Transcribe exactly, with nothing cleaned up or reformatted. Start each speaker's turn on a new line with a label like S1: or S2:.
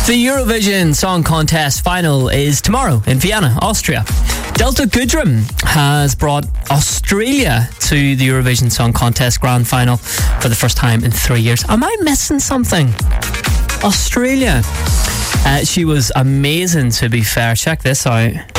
S1: The Eurovision Song Contest final is tomorrow in Vienna, Austria. Delta Goodrem has brought Australia to the Eurovision Song Contest grand final for the first time in three years. Am I missing something? Australia. Uh, she was amazing, to be fair. Check this out.